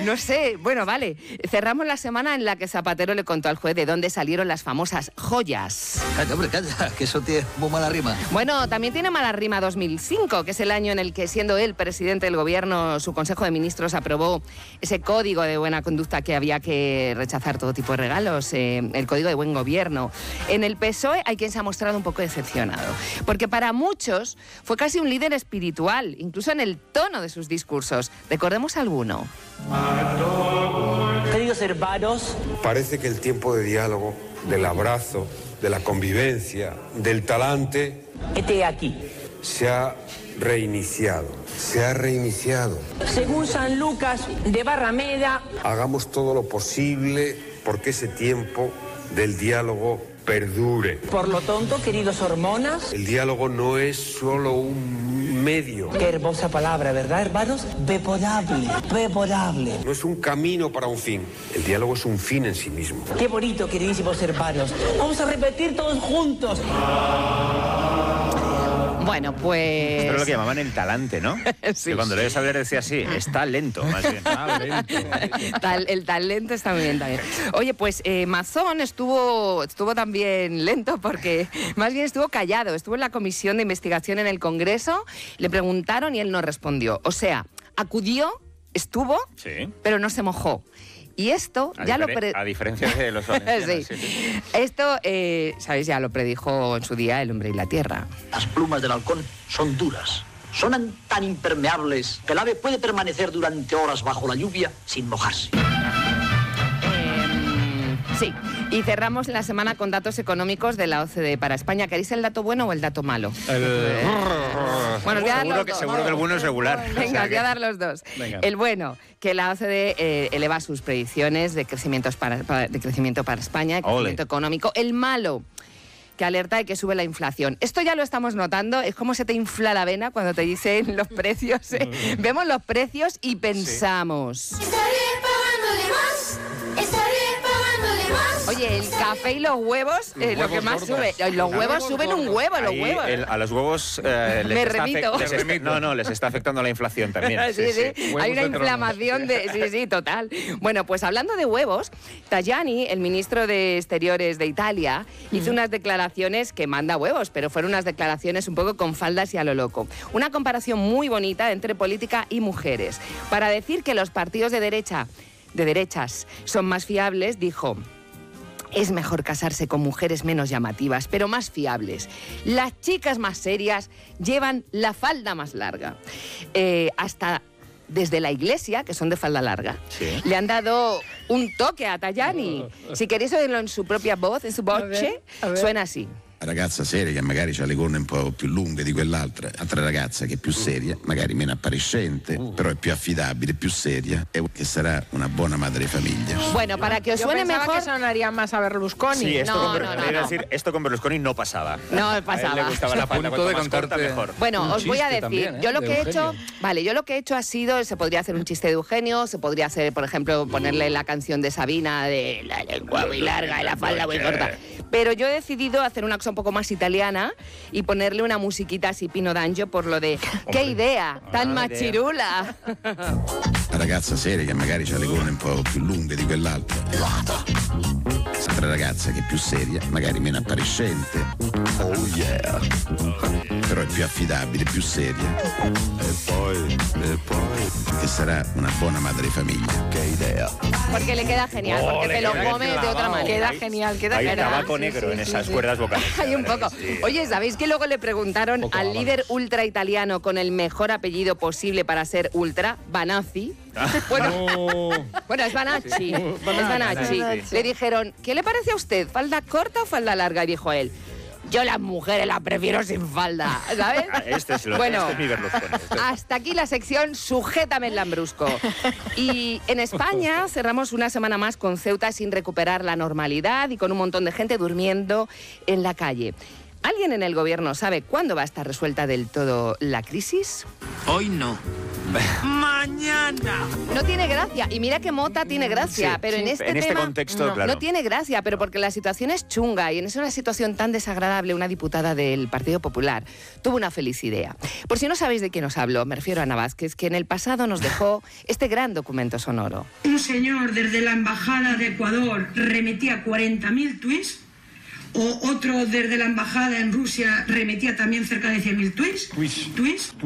No sé, bueno, vale. Cerramos la semana en la que Zapatero le contó al juez de dónde salieron las famosas joyas. Calla, hombre, calla, que eso tiene muy mala rima. Bueno, también tiene mala rima 2005, que es el año en el que, siendo él presidente del gobierno, su Consejo de Ministros aprobó ese código de buena conducta que había que rechazar todo tipo de regalos, el código de buen gobierno. En el PSOE hay quien se ha mostrado un poco decepcionado, porque para muchos fue casi un líder espiritual, incluso en el tono de sus discursos. Recordemos alguno. Queridos hermanos, parece que el tiempo de diálogo, del abrazo, de la convivencia, del talante, este aquí. se ha reiniciado. Se ha reiniciado. Según San Lucas de Barrameda, Hagamos todo lo posible porque ese tiempo del diálogo perdure. por lo tanto, queridos hormonas, El diálogo no es solo un medio. qué hermosa palabra, ¿verdad, hermanos? Beporable, beporable. No es un camino para un fin. El diálogo es un fin en sí mismo. Qué bonito, queridísimos hermanos. Vamos a repetir todos juntos. Bueno, pues... Esto es lo que llamaban el talante, ¿no? Sí. Que cuando le oyes hablar decía así, está lento, más bien. El talento está muy bien también. Oye, pues Mazón estuvo también lento porque más bien estuvo callado. Estuvo en la comisión de investigación en el Congreso, le preguntaron y él no respondió. O sea, acudió, estuvo, Sí. pero no se mojó. Y esto A diferencia de los valencianos. sí. Esto, ¿sabéis? Ya lo predijo en su día El hombre y la tierra. Las plumas del halcón son duras. Son tan impermeables que el ave puede permanecer durante horas bajo la lluvia sin mojarse. Sí, y cerramos la semana con datos económicos de la OCDE para España. ¿Queréis el dato bueno o el dato malo? Bueno, os voy a dar los dos. Seguro que el bueno es regular. Venga, os voy a dar los dos. Venga. El bueno, que la OCDE eleva sus predicciones de crecimiento para España, de crecimiento económico. El malo, que alerta de que sube la inflación. Esto ya lo estamos notando, es como se te infla la vena cuando te dicen los precios. Vemos los precios y pensamos... Estaré pagándole más. Estaré pagándole más. Oye, el café y los huevos, lo que más sube. Los huevos suben un huevo, los Ahí, huevos. a los huevos Me remito. les está afectando la inflación también. Sí. Hay una inflamación de... Sí, total. Bueno, pues hablando de huevos, Tajani, el ministro de Exteriores de Italia, hizo unas declaraciones que manda huevos, pero fueron unas declaraciones un poco con faldas y a lo loco. Una comparación muy bonita entre política y mujeres. Para decir que los partidos de derechas son más fiables, dijo... Es mejor casarse con mujeres menos llamativas, pero más fiables. Las chicas más serias llevan la falda más larga. Hasta desde la iglesia, que son de falda larga, le han dado un toque a Tajani. Si queréis oírlo en su propia voz, en su voce, suena así. La ragazza seria che magari ha le corna un po' più lunghe di quell'altra, altra ragazza che è più seria, magari meno appariscente, però è più affidabile, più seria e che sarà una buona madre de familia. Bueno, para que os suene mejor... que sonaría más a Berlusconi. Sí, esto, No. decir, esto con Berlusconi no pasaba. No pasaba. A él le gustaba la falda, cuanto más corta, mejor. Bueno, os voy a decir, también, yo lo que he Eugenio. hecho, yo lo que he hecho ha sido, se podría hacer un chiste de Eugenio, se podría hacer, por ejemplo, ponerle la canción de Sabina de el huevo muy larga y la falda muy corta. Pero yo he decidido hacer una cosa un poco más italiana y ponerle una musiquita así Pino D'Angio por lo de ¡qué idea! ¡Tan machirula! La ragazza seria che magari ha le corna un po' più lunghe di quell'altra, altra ragazza che è più seria, magari meno appariscente, però è più affidabile, più seria e poi che sarà una buona madre de familia. Che idea. Porque le queda genial, porque te lo come de otra manera. Queda genial, queda Hay genial. tabaco negro en esas cuerdas vocales. Hay un poco. Oye, ¿sabéis que luego le preguntaron al líder ultra italiano con el mejor apellido posible para ser ultra, Banazzi? Bueno, es Banacci. Es Banacci. Le dijeron, ¿qué le parece a usted? ¿Falda corta o falda larga? Y dijo él, yo las mujeres las prefiero sin falda, ¿sabes? Este es mi Berlusconi. Hasta aquí la sección Sujétame el Lambrusco. Y en España cerramos una semana más con Ceuta sin recuperar la normalidad y con un montón de gente durmiendo en la calle. ¿Alguien en el gobierno sabe cuándo va a estar resuelta del todo la crisis? Hoy no. ¡Mañana! No tiene gracia. Y mira que Mota tiene gracia, Sí, pero sí, en este en este tema contexto, claro. no tiene gracia, pero porque la situación es chunga y en una situación tan desagradable, una diputada del Partido Popular tuvo una feliz idea. Por si no sabéis de quién os hablo, me refiero a Ana Vázquez, que en el pasado nos dejó este gran documento sonoro. Un señor desde la Embajada de Ecuador remitía 40.000 tweets, o otro desde la Embajada en Rusia remitía también cerca de 100.000 tweets.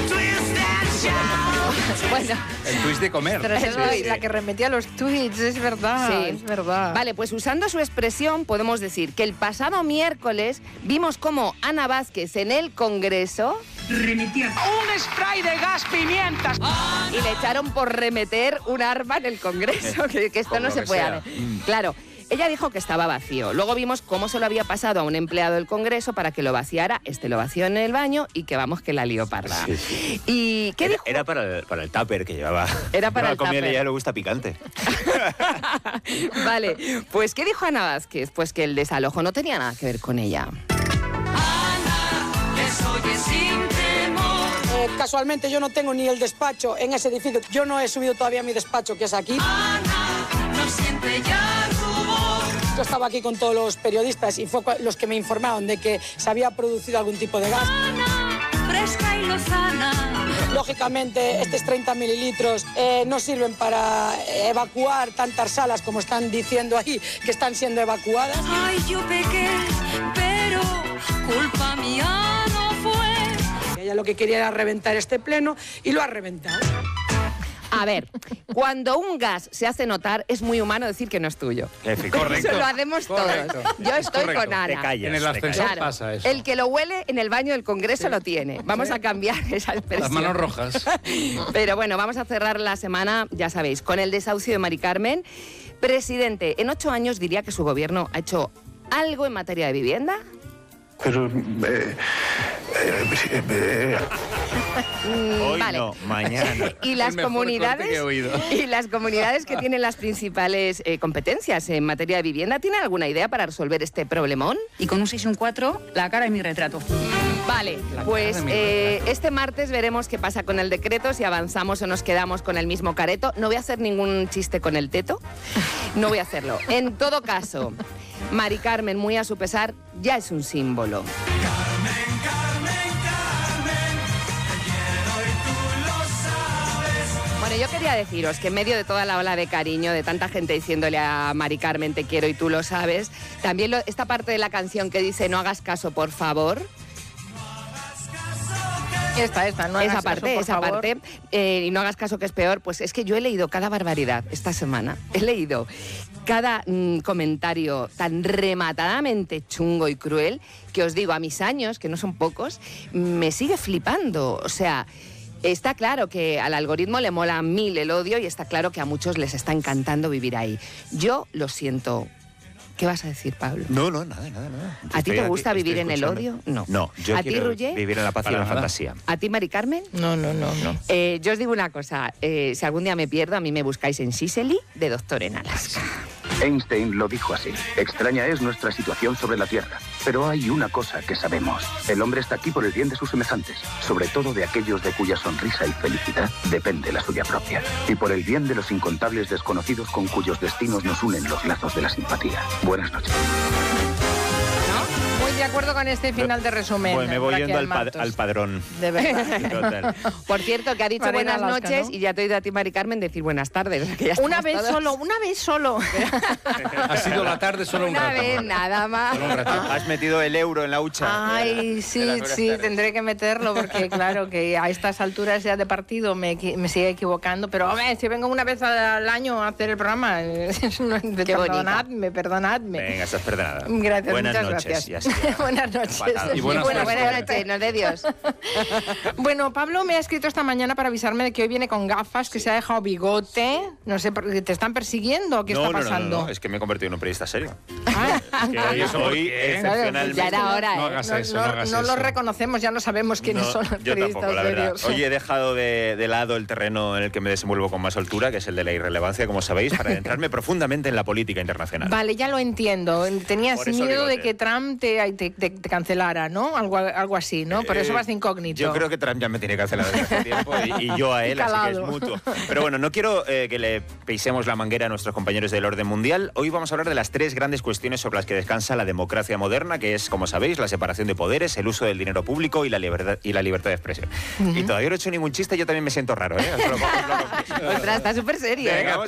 Bueno, El twist de comer. Pero es la que remetía los tweets, es verdad, sí. es verdad. Vale, pues usando su expresión podemos decir que el pasado miércoles vimos cómo Ana Vázquez en el Congreso Remitía ¡Un spray de gas pimientas! y le echaron por remeter un arma en el Congreso, que esto Por no lo se que puede sea. hacer. Claro. Ella dijo que estaba vacío. Luego vimos cómo se lo había pasado a un empleado del Congreso para que lo vaciara. Este lo vació en el baño y que vamos que la lió parda. Sí, sí. ¿Y qué dijo? Era para el tupper que llevaba. Era para el comida tupper. y a ella le gusta picante. Vale, pues ¿qué dijo Ana Vázquez? Pues que el desalojo no tenía nada que ver con ella. casualmente yo no tengo ni el despacho en ese edificio. Yo no he subido todavía mi despacho, que es aquí. Yo estaba aquí con todos los periodistas y fue los que me informaron de que se había producido algún tipo de gas. Fresca y lozana. Lógicamente, estos 30 mililitros no sirven para evacuar tantas salas como están diciendo ahí que están siendo evacuadas. Ay, yo pequé, pero culpa mía no fue. Ella lo que quería era reventar este pleno y lo ha reventado. A ver, cuando un gas se hace notar, es muy humano decir que no es tuyo. Correcto. Eso lo hacemos Correcto. todos. Yo estoy correcto. con Ana. Te callas. En el ascensor pasa eso. El que lo huele en el baño del Congreso lo tiene. Vamos a cambiar esa expresión. Las manos rojas. Pero bueno, vamos a cerrar la semana, ya sabéis, con el desahucio de Mari Carmen. Presidente, en 8 años diría que su gobierno ha hecho algo en materia de vivienda. Hoy Vale. no, mañana. Y las El mejor corte comunidades que he oído. y las comunidades que tienen las principales competencias en materia de vivienda, ¿tienen alguna idea para resolver este problemón? Y con un 6 y un 4, la cara de mi retrato. Vale, pues este martes veremos qué pasa con el decreto, si avanzamos o nos quedamos con el mismo careto. No voy a hacer ningún chiste con el teto, no voy a hacerlo. En todo caso, Mari Carmen, muy a su pesar, ya es un símbolo. Bueno, yo quería deciros que en medio de toda la ola de cariño, de tanta gente diciéndole a Mari Carmen te quiero y tú lo sabes, también esta parte de la canción que dice no hagas caso, por favor. Esta, no hagas Esa parte, caso, por favor. y no hagas caso que es peor, pues es que yo he leído cada barbaridad esta semana. He leído cada comentario tan rematadamente chungo y cruel que os digo, a mis años, que no son pocos, me sigue flipando. O sea, está claro que al algoritmo le mola 1000 el odio y está claro que a muchos les está encantando vivir ahí. Yo lo siento. ¿Qué vas a decir, Pablo? No, nada. ¿A ti te gusta Estoy vivir en el escuchando. odio? No. No, yo ¿A ti, quiero Ruller? vivir en la paz y en la fantasía. ¿A ti, Mari Carmen? No. Yo os digo una cosa, si algún día me pierdo, a mí me buscáis en Sicily de Doctor en Alaska. Einstein lo dijo así. Extraña es nuestra situación sobre la Tierra. Pero hay una cosa que sabemos. El hombre está aquí por el bien de sus semejantes, sobre todo de aquellos de cuya sonrisa y felicidad depende la suya propia. Y por el bien de los incontables desconocidos con cuyos destinos nos unen los lazos de la simpatía. Buenas noches. Muy de acuerdo con este final de resumen. Pues me voy Raquel yendo Martos. al padrón. De verdad. Total. Por cierto, que ha dicho Para ir a buenas Alaska, noches ¿no? y ya te he oído a ti, Mari Carmen, decir buenas tardes. O sea, que ya Una estamos vez todos- solo. Ha sido la tarde solo un Una rato. vez, nada más. Solo un rato. Has metido el euro en la hucha. Ay, sí, tendré que meterlo porque claro que a estas alturas ya de partido me sigue equivocando, pero hombre, si vengo una vez al año a hacer el programa, Qué perdonadme. Venga, estás perdonada. Gracias, Buenas muchas gracias. gracias. Y así ya. Buenas noches. Empatado. Y buenas Bueno, noches. buenas noches, nos de Dios. Bueno, Pablo me ha escrito esta mañana para avisarme de que hoy viene con gafas, que se ha dejado bigote. No sé, ¿te están persiguiendo o qué está pasando? No, es que me he convertido en un periodista serio. Ah, Es que hoy, ¿Eso por hoy qué? excepcionalmente... Ya era hora, No ¿eh? hagas eso, no hagas no eso. lo reconocemos, ya no sabemos quiénes No, son los yo periodistas tampoco, la verdad. serios. Hoy he dejado de lado el terreno en el que me desenvuelvo con más soltura, que es el de la irrelevancia, como sabéis, para adentrarme profundamente en la política internacional. Vale, ya lo entiendo. Tenías Por eso miedo de bigote. que Trump te te cancelara, ¿no? Algo así, ¿no? Pero eso vas de incógnito. Yo creo que Trump ya me tiene cancelado desde hace tiempo y yo a él, así que es mutuo. Pero bueno, no quiero que le pisemos la manguera a nuestros compañeros del orden mundial. Hoy vamos a hablar de las 3 grandes cuestiones sobre las que descansa la democracia moderna, que es, como sabéis, la separación de poderes, el uso del dinero público y la libertad de expresión. Y todavía no he hecho ningún chiste, yo también me siento raro, ¿eh? Ostras, está súper serio. Venga,